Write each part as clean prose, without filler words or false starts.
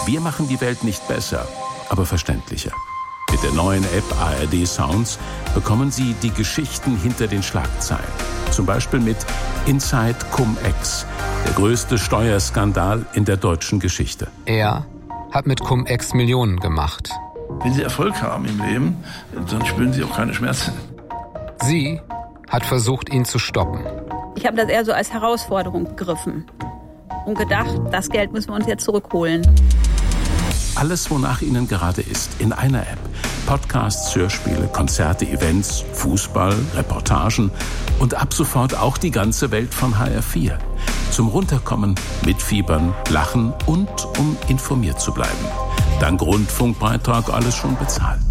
Wir machen die Welt nicht besser, aber verständlicher. Mit der neuen App ARD Sounds bekommen Sie die Geschichten hinter den Schlagzeilen. Zum Beispiel mit Inside Cum-Ex, der größte Steuerskandal in der deutschen Geschichte. Er hat mit Cum-Ex Millionen gemacht. Wenn Sie Erfolg haben im Leben, dann spüren Sie auch keine Schmerzen. Sie hat versucht, ihn zu stoppen. Ich habe das eher so als Herausforderung begriffen und gedacht, das Geld müssen wir uns jetzt zurückholen. Alles, wonach Ihnen gerade ist, in einer App. Podcasts, Hörspiele, Konzerte, Events, Fußball, Reportagen und ab sofort auch die ganze Welt von HR4. Zum Runterkommen, mitfiebern, lachen und um informiert zu bleiben. Dank Rundfunkbeitrag alles schon bezahlt.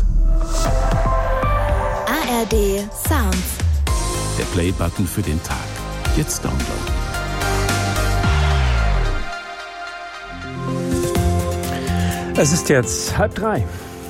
ARD Sounds. Der Play-Button für den Tag. Jetzt downloaden. Es ist jetzt 2:30.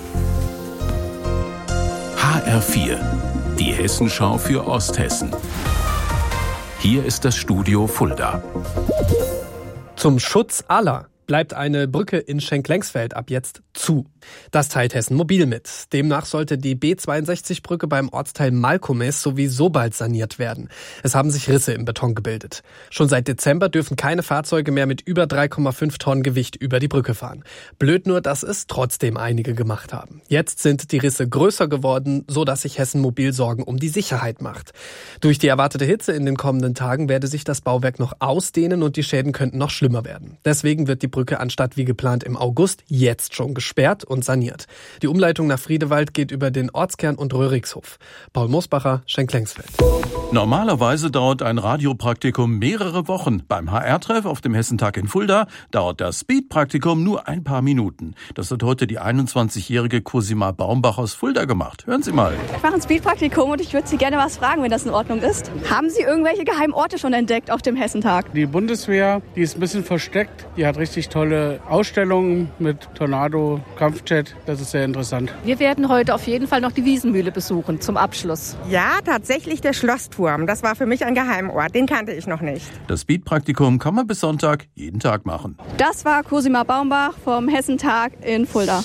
HR4, die Hessenschau für Osthessen. Hier ist das Studio Fulda. Zum Schutz aller bleibt eine Brücke in Schenk-Lengsfeld ab jetzt zu. Das teilt Hessen Mobil mit. Demnach sollte die B62-Brücke beim Ortsteil Malkomes sowieso bald saniert werden. Es haben sich Risse im Beton gebildet. Schon seit Dezember dürfen keine Fahrzeuge mehr mit über 3,5 Tonnen Gewicht über die Brücke fahren. Blöd nur, dass es trotzdem einige gemacht haben. Jetzt sind die Risse größer geworden, so dass sich Hessen Mobil Sorgen um die Sicherheit macht. Durch die erwartete Hitze in den kommenden Tagen werde sich das Bauwerk noch ausdehnen und die Schäden könnten noch schlimmer werden. Deswegen wird die Brücke anstatt wie geplant im August jetzt schon gesperrt und saniert. Die Umleitung nach Friedewald geht über den Ortskern und Röhrigshof. Paul Mosbacher, Schenk-Lengsfeld. Normalerweise dauert ein Radiopraktikum mehrere Wochen. Beim HR-Treff auf dem Hessentag in Fulda dauert das Speed-Praktikum nur ein paar Minuten. Das hat heute die 21-jährige Cosima Baumbach aus Fulda gemacht. Hören Sie mal. Ich mache ein Speed-Praktikum und ich würde Sie gerne was fragen, wenn das in Ordnung ist. Haben Sie irgendwelche geheimen Orte schon entdeckt auf dem Hessentag? Die Bundeswehr, die ist ein bisschen versteckt. Die hat richtig tolle Ausstellungen mit Tornado, Kampfjet. Das ist sehr interessant. Wir werden heute auf jeden Fall noch die Wiesenmühle besuchen zum Abschluss. Ja, tatsächlich der Schlossturm. Das war für mich ein Geheimort. Den kannte ich noch nicht. Das Speed-Praktikum kann man bis Sonntag jeden Tag machen. Das war Cosima Baumbach vom Hessentag in Fulda.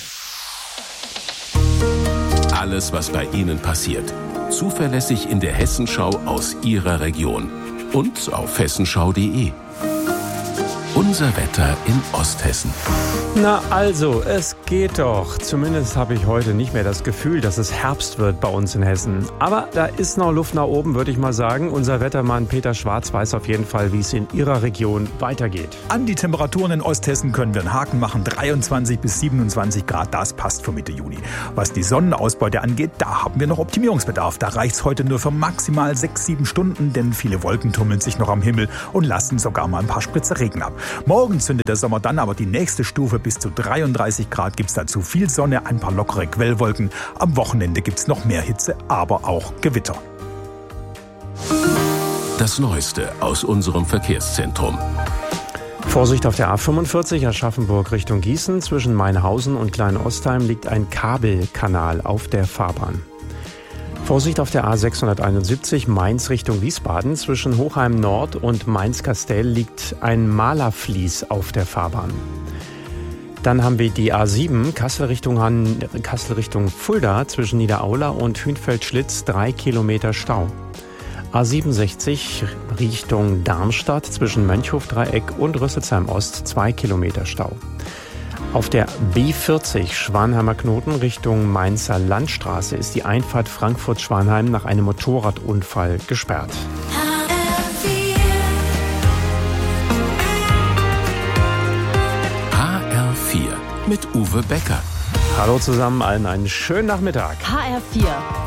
Alles, was bei Ihnen passiert. Zuverlässig in der Hessenschau aus Ihrer Region. Und auf hessenschau.de. Unser Wetter in Osthessen. Na also, es geht doch. Zumindest habe ich heute nicht mehr das Gefühl, dass es Herbst wird bei uns in Hessen. Aber da ist noch Luft nach oben, würde ich mal sagen. Unser Wettermann Peter Schwarz weiß auf jeden Fall, wie es in Ihrer Region weitergeht. An die Temperaturen in Osthessen können wir einen Haken machen. 23 bis 27 Grad, das passt für Mitte Juni. Was die Sonnenausbeute angeht, da haben wir noch Optimierungsbedarf. Da reicht es heute nur für maximal 6-7 Stunden, denn viele Wolken tummeln sich noch am Himmel und lassen sogar mal ein paar Spritze Regen ab. Morgen zündet der Sommer dann aber die nächste Stufe. Bis zu 33 Grad gibt's dazu viel Sonne, ein paar lockere Quellwolken. Am Wochenende gibt's noch mehr Hitze, aber auch Gewitter. Das Neueste aus unserem Verkehrszentrum. Vorsicht auf der A45 Aschaffenburg Richtung Gießen. Zwischen Mainhausen und Klein-Ostheim liegt ein Kabelkanal auf der Fahrbahn. Vorsicht auf der A671 Mainz Richtung Wiesbaden. Zwischen Hochheim Nord und Mainz-Kastell liegt ein Malerflies auf der Fahrbahn. Dann haben wir die A7 Kassel Richtung Fulda. Zwischen Niederaula und Hünfeld-Schlitz 3 Kilometer Stau. A67 Richtung Darmstadt. Zwischen Mönchhofdreieck und Rüsselsheim Ost 2 Kilometer Stau. Auf der B40 Schwanheimer Knoten Richtung Mainzer Landstraße ist die Einfahrt Frankfurt-Schwanheim nach einem Motorradunfall gesperrt. HR4 mit Uwe Becker. Hallo zusammen, allen einen schönen Nachmittag. HR4